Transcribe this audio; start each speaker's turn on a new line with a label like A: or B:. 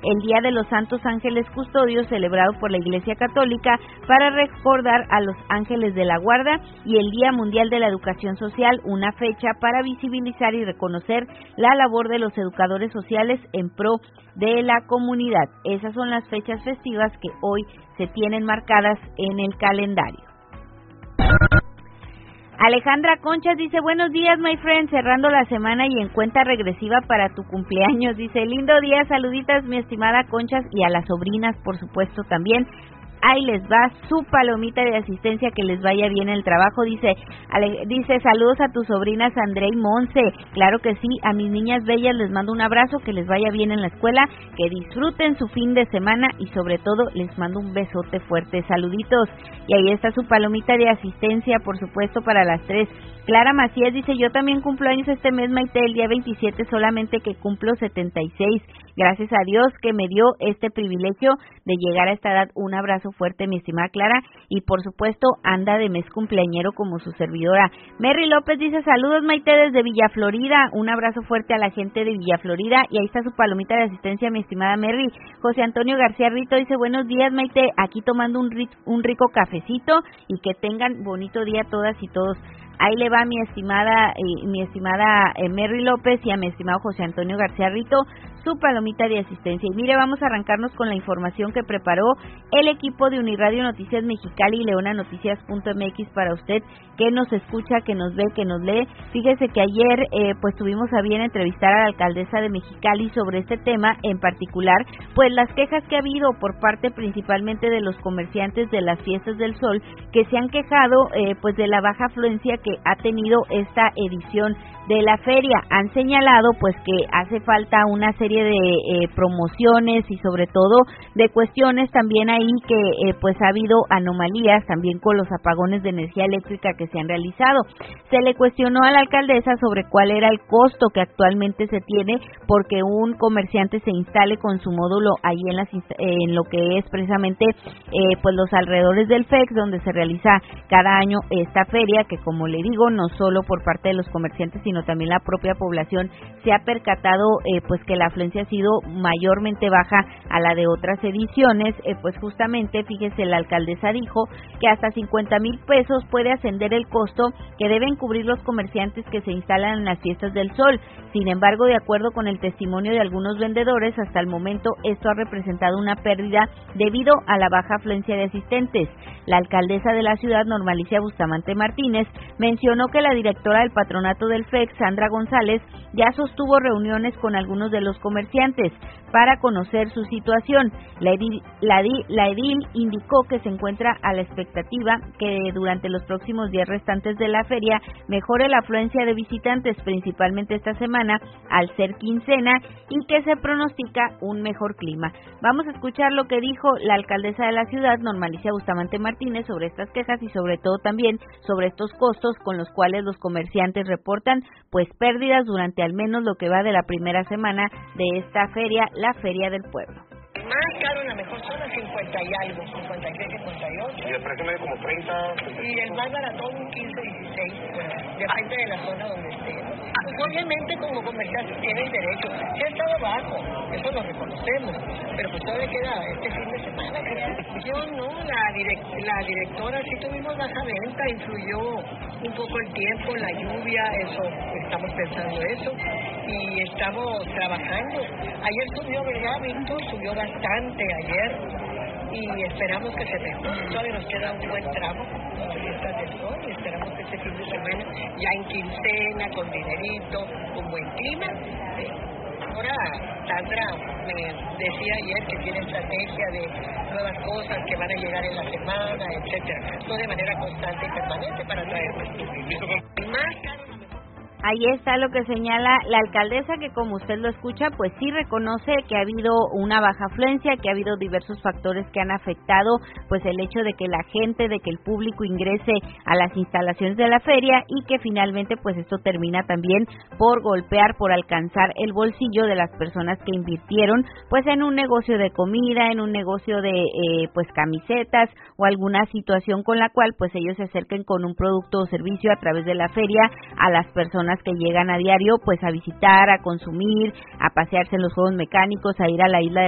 A: el Día de los Santos Ángeles Custodios, celebrado por la Iglesia Católica para recordar a los ángeles de la guarda, y el Día Mundial de la Educación Social, una fecha para visibilizar y reconocer la labor de los educadores sociales en pro de la comunidad. Esas son las fechas festivas que hoy se tienen marcadas en el calendario. Alejandra Conchas dice, buenos días, my friend, cerrando la semana y en cuenta regresiva para tu cumpleaños. Dice, lindo día, saluditas, mi estimada Conchas, y a las sobrinas, por supuesto, también. Ahí les va su palomita de asistencia, que les vaya bien el trabajo. Dice, saludos a tus sobrinas André y Monse. Claro que sí, a mis niñas bellas les mando un abrazo, que les vaya bien en la escuela, que disfruten su fin de semana y sobre todo les mando un besote fuerte. Saluditos. Y ahí está su palomita de asistencia, por supuesto, para las 3. Clara Macías dice, yo también cumplo años este mes, Maite, el día 27, solamente que cumplo 76. Gracias a Dios que me dio este privilegio de llegar a esta edad. Un abrazo fuerte, mi estimada Clara, y por supuesto anda de mes cumpleañero como su servidora. Merry López dice, saludos, Maite, desde Villa Florida. Un abrazo fuerte a la gente de Villa Florida, y ahí está su palomita de asistencia, mi estimada Merry. José Antonio García Rito dice, buenos días, Maite, aquí tomando un rico cafecito, y que tengan bonito día todas y todos. Ahí le va mi estimada Merry López y a mi estimado José Antonio García Rito su palomita de asistencia. Y mire, vamos a arrancarnos con la información que preparó el equipo de Uniradio Noticias Mexicali y leonanoticias.mx para usted, que nos escucha, que nos ve, que nos lee. Fíjese que ayer pues tuvimos a bien entrevistar a la alcaldesa de Mexicali sobre este tema, en particular pues las quejas que ha habido por parte principalmente de los comerciantes de las Fiestas del Sol, que se han quejado pues de la baja afluencia que ha tenido esta edición de la feria. Han señalado pues que hace falta una serie de promociones y sobre todo de cuestiones también ahí que pues ha habido anomalías también con los apagones de energía eléctrica que se han realizado. Se le cuestionó a la alcaldesa sobre cuál era el costo que actualmente se tiene porque un comerciante se instale con su módulo ahí en lo que es precisamente pues los alrededores del FEX, donde se realiza cada año esta feria, que como le digo, no solo por parte de los comerciantes sino también la propia población se ha percatado pues que la afluencia ha sido mayormente baja a la de otras ediciones. Pues justamente, fíjese, la alcaldesa dijo que hasta 50,000 pesos puede ascender el costo que deben cubrir los comerciantes que se instalan en las Fiestas del Sol. Sin embargo, de acuerdo con el testimonio de algunos vendedores, hasta el momento esto ha representado una pérdida debido a la baja afluencia de asistentes. La alcaldesa de la ciudad, Norma Alicia Bustamante Martínez, mencionó que la directora del patronato del FEX, Sandra González, ya sostuvo reuniones con algunos de los comerciantes para conocer su situación. La edil indicó que se encuentra a la expectativa que durante los próximos días restantes de la feria mejore la afluencia de visitantes, principalmente esta semana al ser quincena, y que se pronostica un mejor clima. Vamos a escuchar lo que dijo la alcaldesa de la ciudad, Norma Alicia Bustamante Martínez, sobre estas quejas y sobre todo también sobre estos costos con los cuales los comerciantes reportan pues pérdidas durante al menos lo que va de la primera semana de esta feria, la Feria del Pueblo.
B: El más caro en la mejor zona, 50 y algo, 56, 58.
C: Y el precio medio como 30.
B: Y el más baratón, 15, 16, bueno, depende de la zona donde esté. Pues obviamente como comerciantes tienen derecho. Se ha estado bajo, eso lo reconocemos, pero pues todavía queda este fin de semana. Yo no, la directora sí tuvimos baja venta, influyó un poco el tiempo, la lluvia, eso, estamos pensando eso, y estamos trabajando. Ayer subió, ¿verdad, Víctor? Subió bastante ayer y esperamos que se mejore. Todavía nos queda un buen tramo con las Fiestas del Sol y esperamos que este fin de semana, ya en quincena, con dinerito, con buen clima. Ahora Sandra me decía ayer que tiene estrategia de nuevas cosas que van a llegar en la semana, etcétera, todo de manera constante y permanente para traer más público. Más caro.
A: Ahí está lo que señala la alcaldesa, que como usted lo escucha, pues sí reconoce que ha habido una baja afluencia, que ha habido diversos factores que han afectado pues el hecho de que la gente, de que el público ingrese a las instalaciones de la feria, y que finalmente pues esto termina también por golpear, por alcanzar el bolsillo de las personas que invirtieron pues en un negocio de comida, en un negocio de pues camisetas o alguna situación con la cual pues ellos se acerquen con un producto o servicio a través de la feria a las personas que llegan a diario pues a visitar, a consumir, a pasearse en los juegos mecánicos, a ir a la isla de